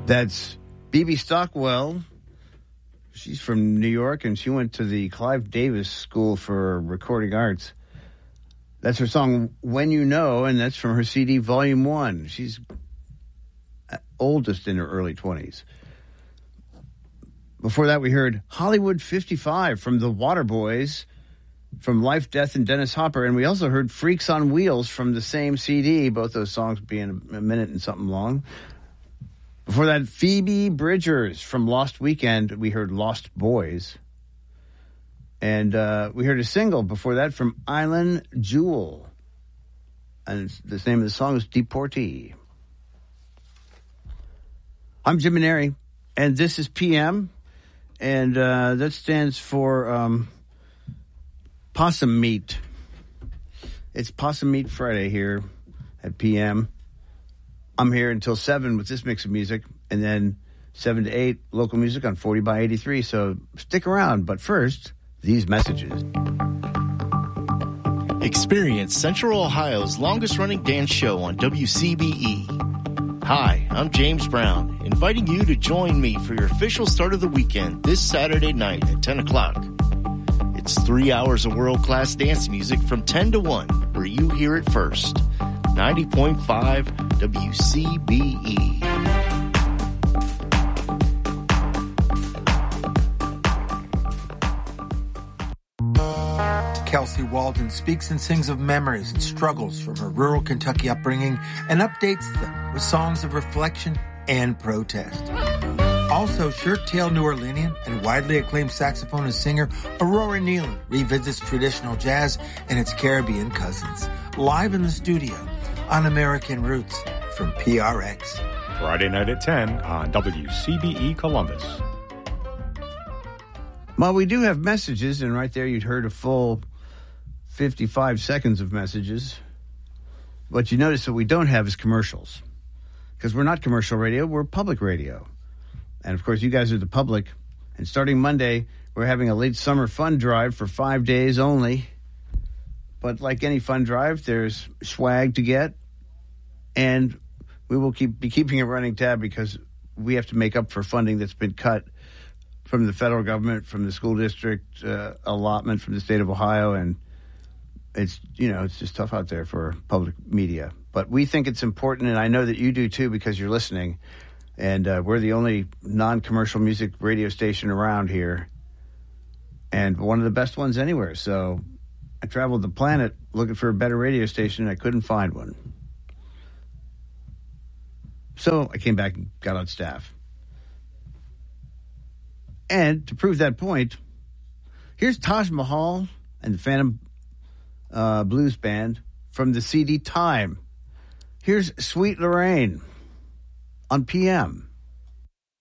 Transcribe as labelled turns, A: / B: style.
A: That's Bebe Stockwell. She's from New York, and she went to the Clive Davis School for Recording Arts. That's her song, When You Know, and that's from her CD, Volume 1. She's oldest in her early 20s. Before that, we heard Hollywood 55 from the Waterboys, from Life, Death, and Dennis Hopper. And we also heard Freaks on Wheels from the same CD, both those songs being a minute and something long. Before that, Phoebe Bridgers from Lost Weekend. We heard Lost Boys. And we heard a single before that from Island Jewel. And the name of the song is Deportee. I'm Jim Maneri, and this is PM. And that stands for Possum Meat. It's Possum Meat Friday here at PM. I'm here until 7 with this mix of music, and then 7 to 8 local music on 40 by 83. So stick around. But first, these messages.
B: Experience Central Ohio's longest-running dance show on WCBE. Hi, I'm James Brown, inviting you to join me for your official start of the weekend this Saturday night at 10 o'clock. It's 3 hours of world-class dance music from 10 to 1, where you hear it first. 90.5 WCBE.
C: Kelsey Walden speaks and sings of memories and struggles from her rural Kentucky upbringing and updates them with songs of reflection and protest. Also, shirt-tailed New Orleanian and widely acclaimed saxophonist singer Aurora Nealon revisits traditional jazz and its Caribbean cousins, live in the studio on American Roots from PRX.
D: Friday night at 10 on WCBE Columbus.
A: Well, we do have messages, and right there you'd heard a full 55 seconds of messages. What you notice that we don't have is commercials, because we're not commercial radio, we're public radio. And, of course, you guys are the public. And starting Monday, we're having a late summer fun drive for 5 days only. But like any fun drive, there's swag to get. And we will be keeping a running tab because we have to make up for funding that's been cut from the federal government, from the school district allotment from the state of Ohio. And it's just tough out there for public media. But we think it's important, and I know that you do too because you're listening. And we're the only non-commercial music radio station around here, and one of the best ones anywhere. So I traveled the planet looking for a better radio station, and I couldn't find one. So I came back and got on staff. And to prove that point, here's Taj Mahal and the Phantom Blues Band from the CD Time. Here's Sweet Lorraine on PM.